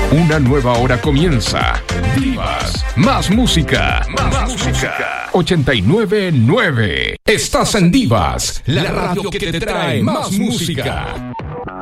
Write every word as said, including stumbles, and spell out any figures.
Una nueva hora comienza. Divas, más música, más, más música. ochenta y nueve punto nueve. Estás en Divas, la radio que te trae más música.